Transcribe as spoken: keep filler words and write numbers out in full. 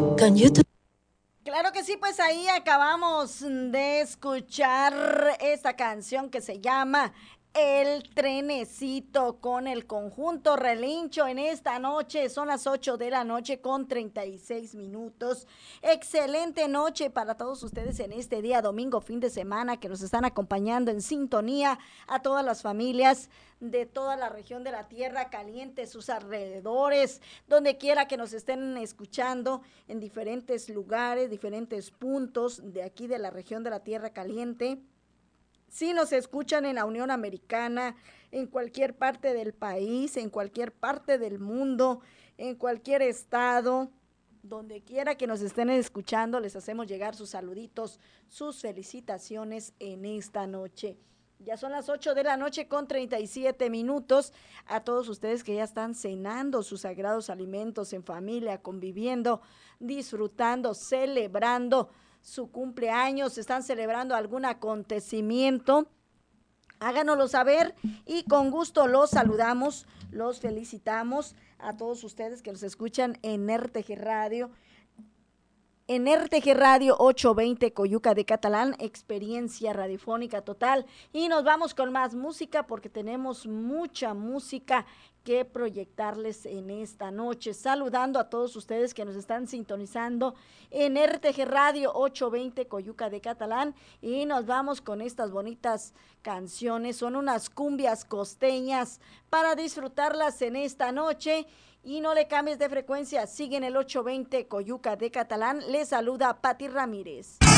Can you Claro que sí, pues ahí acabamos de escuchar esta canción que se llama El Trenecito con el conjunto Relincho en esta noche. Son las ocho de la noche con treinta y seis minutos. Excelente noche para todos ustedes en este día domingo, fin de semana, que nos están acompañando en sintonía, a todas las familias de toda la región de la Tierra Caliente, sus alrededores, donde quiera que nos estén escuchando, en diferentes lugares, diferentes puntos de aquí de la región de la Tierra Caliente. Si nos escuchan en la Unión Americana, en cualquier parte del país, en cualquier parte del mundo, en cualquier estado, donde quiera que nos estén escuchando, les hacemos llegar sus saluditos, sus felicitaciones en esta noche. Ya son las ocho de la noche con treinta y siete minutos. A todos ustedes que ya están cenando sus sagrados alimentos en familia, conviviendo, disfrutando, celebrando su cumpleaños, están celebrando algún acontecimiento, háganoslo saber y con gusto los saludamos, los felicitamos a todos ustedes que nos escuchan en R T G Radio, en R T G Radio ochocientos veinte Coyuca de Catalán, experiencia radiofónica total. Y nos vamos con más música porque tenemos mucha música que proyectarles en esta noche. Saludando a todos ustedes que nos están sintonizando en R T G Radio ochocientos veinte Coyuca de Catalán. Y nos vamos con estas bonitas canciones. Son unas cumbias costeñas para disfrutarlas en esta noche. Y no le cambies de frecuencia, sigue en el ochocientos veinte Coyuca de Catalán. Le saluda Pati Ramírez.